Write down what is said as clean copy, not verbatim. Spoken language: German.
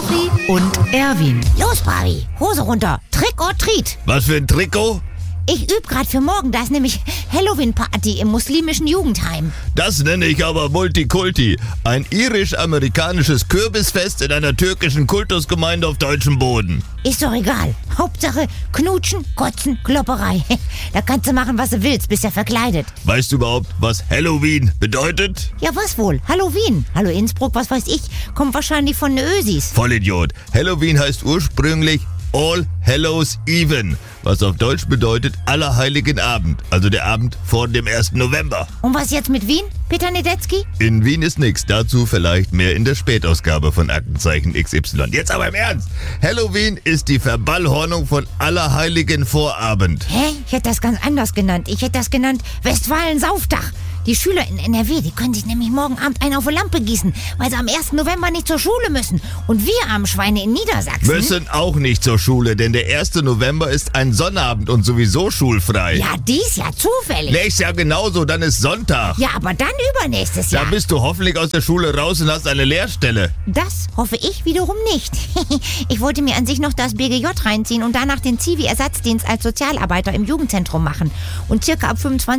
Rochi und Erwin. Los, Barbie, Hose runter, Trick or Treat. Was für ein Trikot? Ich übe gerade für morgen, da ist nämlich Halloween-Party im muslimischen Jugendheim. Das nenne ich aber Multikulti. Ein irisch-amerikanisches Kürbisfest in einer türkischen Kultusgemeinde auf deutschem Boden. Ist doch egal. Hauptsache knutschen, kotzen, Klopperei. Da kannst du machen, was du willst, bist ja verkleidet. Weißt du überhaupt, was Halloween bedeutet? Ja, was wohl? Halloween. Hallo Innsbruck, was weiß ich. Kommt wahrscheinlich von den Ösis. Vollidiot. Halloween heißt ursprünglich All Hallows Even, was auf Deutsch bedeutet Allerheiligen Abend, also der Abend vor dem 1. November. Und was jetzt mit Wien, Peter Nedetzky? In Wien ist nix, dazu vielleicht mehr in der Spätausgabe von Aktenzeichen XY. Jetzt aber im Ernst, Halloween ist die Verballhornung von Allerheiligen Vorabend. Hä? Ich hätte das ganz anders genannt. Ich hätte das genannt Westfalen-Sauftag. Die Schüler in NRW, die können sich nämlich morgen Abend einen auf die Lampe gießen, weil sie am 1. November nicht zur Schule müssen. Und wir armen Schweine in Niedersachsen Müssen auch nicht zur Schule, denn der 1. November ist ein Sonnabend und sowieso schulfrei. Ja, dies Jahr zufällig. Nächstes Jahr genauso, dann ist Sonntag. Ja, aber dann übernächstes Jahr. Da bist du hoffentlich aus der Schule raus und hast eine Lehrstelle. Das hoffe ich wiederum nicht. Ich wollte mir an sich noch das BGJ reinziehen und danach den Zivi-Ersatzdienst als Sozialarbeiter im Jugendzentrum machen. Und circa ab 25